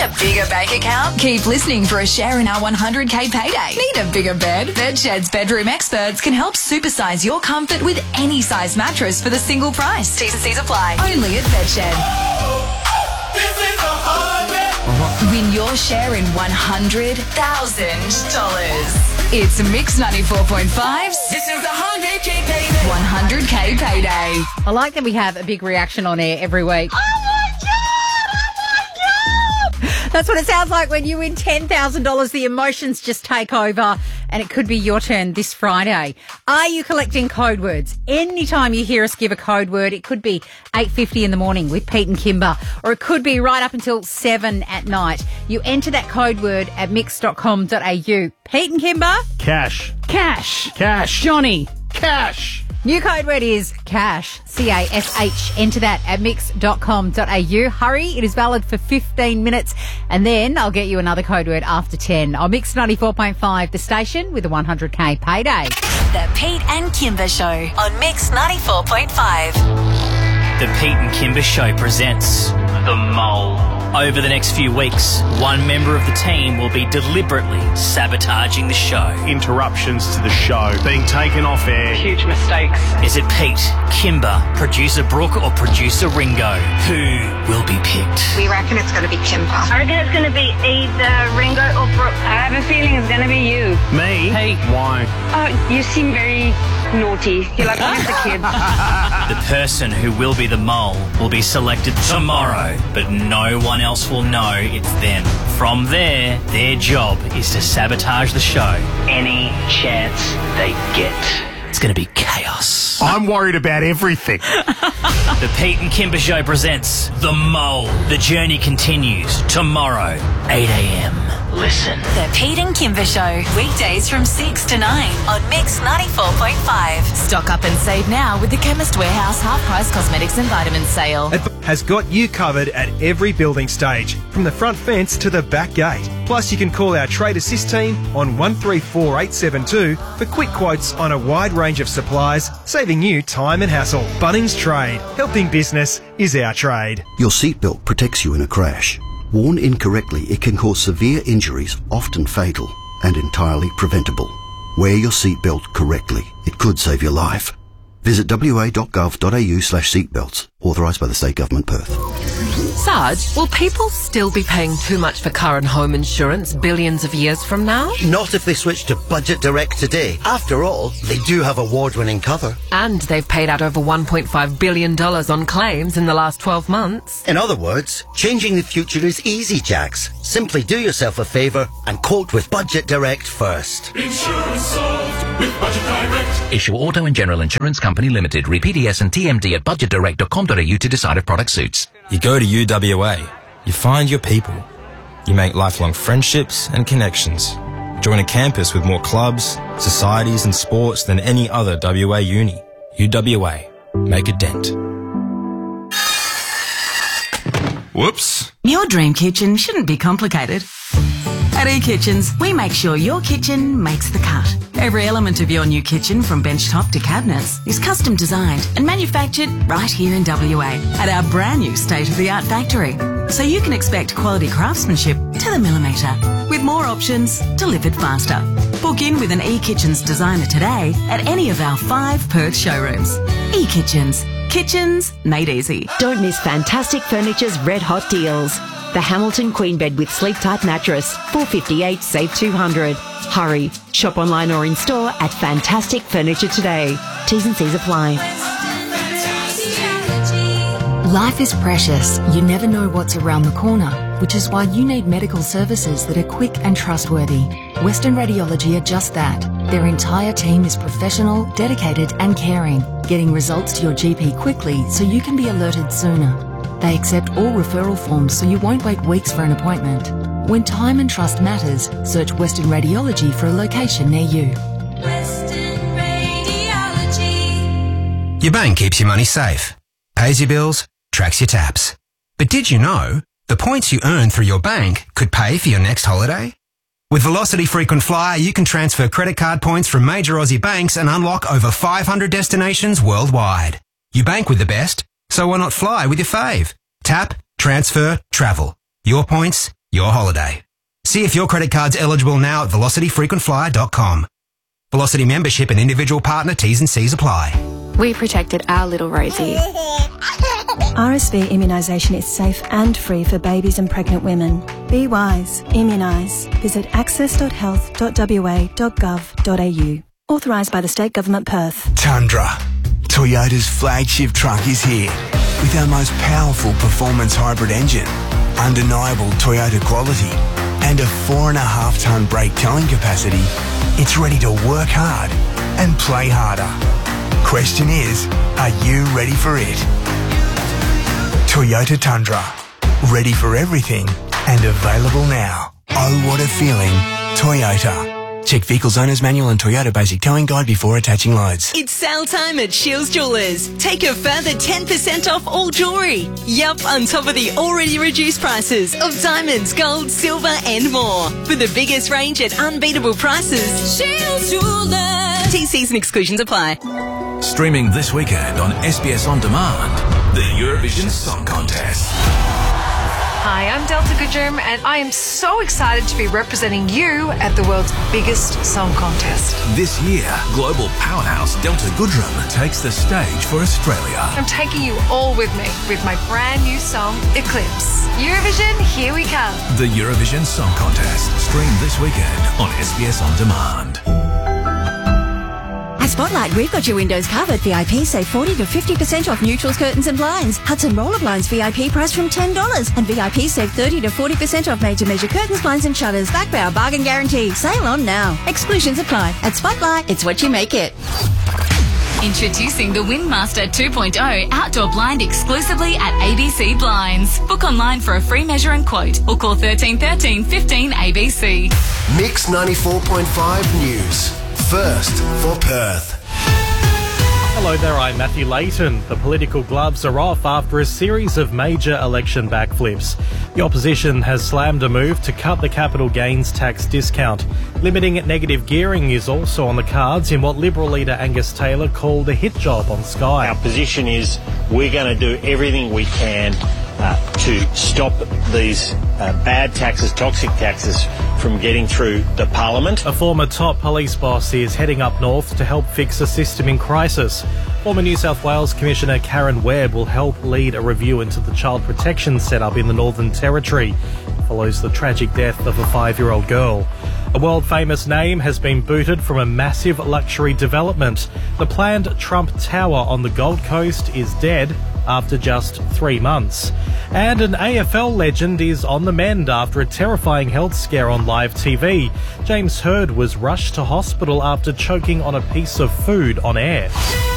a bigger bank account? Keep listening for a share in our 100k payday. Need a bigger bed? Bedshed's bedroom experts can help supersize your comfort with any size mattress for the single price. T's and C's apply. Only at Bedshed. Win your share in $100,000. It's Mix 94.5's. This is 100k payday. 100k payday. I like that we have a big reaction on air every week. That's what it sounds like when you win $10,000. The emotions just take over, and it could be your turn this Friday. Are you collecting code words? Anytime you hear us give a code word, it could be 8:50 in the morning with Pete and Kimber, or it could be right up until 7 at night. You enter that code word at mix.com.au. Pete and Kimber? Cash. Cash. Cash. Johnny? Cash. New code word is cash, C-A-S-H. Enter that at mix.com.au. Hurry, it is valid for 15 minutes, and then I'll get you another code word after 10. I'll Mix 94.5, the station with a 100k payday. The Pete and Kimber Show on Mix 94.5. The Pete and Kimber Show presents The Mole. Over the next few weeks, one member of the team will be deliberately sabotaging the show. Interruptions to the show, being taken off air. Huge mistakes. Is it Pete, Kimber, producer Brooke, or producer Ringo? Who will be picked? We reckon it's going to be Kimber. I reckon it's going to be either Ringo or Brooke. I have a feeling it's going to be you. Me? Hey. Why? Oh, you seem very naughty. You're like one of the kids. The person who will be the mole will be selected tomorrow, but no one else will know it's them. From there, their job is to sabotage the show any chance they get. It's going to be chaos. I'm worried about everything. The Pete and Kimber Show presents The Mole. The journey continues tomorrow, 8 a.m. Listen. The Pete and Kimber Show, weekdays from 6 to 9 on Mix 94.5. Stock up and save now with the Chemist Warehouse half-price cosmetics and vitamins sale. Has got you covered at every building stage, from the front fence to the back gate. Plus, you can call our Trade Assist team on 134872 for quick quotes on a wide range of supplies, saving you time and hassle. Bunnings Trade. Helping business is our trade. Your seatbelt protects you in a crash. Worn incorrectly, it can cause severe injuries, often fatal, and entirely preventable. Wear your seatbelt correctly. It could save your life. Visit wa.gov.au/seatbelts. Authorised by the State Government, Perth. Sarge, will people still be paying too much for car and home insurance billions of years from now? Not if they switch to Budget Direct today. After all, they do have award-winning cover. And they've paid out over $1.5 billion on claims in the last 12 months. In other words, changing the future is easy, Jax. Simply do yourself a favour and quote with Budget Direct first. Insurance solved with Budget Direct. Issue Auto and General Insurance Company Limited. Read PDS and TMD at budgetdirect.com.au to decide if product suits. You go to UWA. You find your people. You make lifelong friendships and connections. Join a campus with more clubs, societies and sports than any other WA uni. UWA. Make a dent. Whoops. Your dream kitchen shouldn't be complicated. At eKitchens, we make sure your kitchen makes the cut. Every element of your new kitchen, from benchtop to cabinets, is custom designed and manufactured right here in WA at our brand new state-of-the-art factory. So you can expect quality craftsmanship to the millimetre, with more options delivered faster. Book in with an eKitchens designer today at any of our 5 Perth showrooms. eKitchens. Kitchens made easy. Don't miss Fantastic Furniture's red hot deals. The Hamilton Queen Bed with Sleep Tight Mattress, $458, save $200. Hurry. Shop online or in store at Fantastic Furniture today. T's and C's apply. Life is precious. You never know what's around the corner, which is why you need medical services that are quick and trustworthy. Western Radiology are just that. Their entire team is professional, dedicated and caring, getting results to your GP quickly so you can be alerted sooner. They accept all referral forms so you won't wait weeks for an appointment. When time and trust matters, search Western Radiology for a location near you. Western Radiology. Your bank keeps your money safe, pays your bills, tracks your taps. But did you know the points you earn through your bank could pay for your next holiday? With Velocity Frequent Flyer, you can transfer credit card points from major Aussie banks and unlock over 500 destinations worldwide. You bank with the best, so why not fly with your fave? Tap, transfer, travel. Your points, your holiday. See if your credit card's eligible now at velocityfrequentflyer.com. Velocity membership and individual partner T's and C's apply. We protected our little Rosie. RSV immunisation is safe and free for babies and pregnant women. Be wise. Immunise. Visit access.health.wa.gov.au. Authorised by the State Government Perth. Tundra. Toyota's flagship truck is here with our most powerful performance hybrid engine, undeniable Toyota quality, and a 4.5-tonne brake towing capacity. It's ready to work hard and play harder. Question is, are you ready for it? Toyota Tundra. Ready for everything and available now. Oh, what a feeling. Toyota. Check Vehicles Owner's Manual and Toyota Basic Towing Guide before attaching loads. It's sale time at Shields Jewellers. Take a further 10% off all jewellery. Yup, on top of the already reduced prices of diamonds, gold, silver and more. For the biggest range at unbeatable prices. Shields Jewellers. TCs and exclusions apply. Streaming this weekend on SBS On Demand, the Eurovision Song Contest. Hi, I'm Delta Goodgerm, and I am so excited to be representing you at the world's biggest song contest. This year, global powerhouse Delta Goodrem takes the stage for Australia. I'm taking you all with me with my brand new song, Eclipse. Eurovision, here we come. The Eurovision Song Contest, streamed this weekend on SBS On Demand. At Spotlight, we've got your windows covered. VIP save 40 to 50% off neutrals, curtains and blinds. Hudson Roller Blinds VIP price from $10. And VIP save 30 to 40% off made to measure curtains, blinds and shutters. Backed by our bargain guarantee. Sale on now. Exclusions apply. At Spotlight, it's what you make it. Introducing the Windmaster 2.0 outdoor blind exclusively at ABC Blinds. Book online for a free measure and quote or call 1313 15 ABC. Mix 94.5 News. First for Perth. Hello there, I'm Matthew Layton. The political gloves are off after a series of major election backflips. The opposition has slammed a move to cut the capital gains tax discount. Limiting negative gearing is also on the cards in what Liberal leader Angus Taylor called a hit job on Sky. Our position is we're going to do everything we can to stop these bad taxes, toxic taxes, from getting through the Parliament. A former top police boss is heading up north to help fix a system in crisis. Former New South Wales Commissioner Karen Webb will help lead a review into the child protection setup in the Northern Territory. It follows the tragic death of a 5-year-old girl. A world-famous name has been booted from a massive luxury development. The planned Trump Tower on the Gold Coast is dead after just 3 months. And an AFL legend is on the mend after a terrifying health scare on live TV. James Hird was rushed to hospital after choking on a piece of food on air.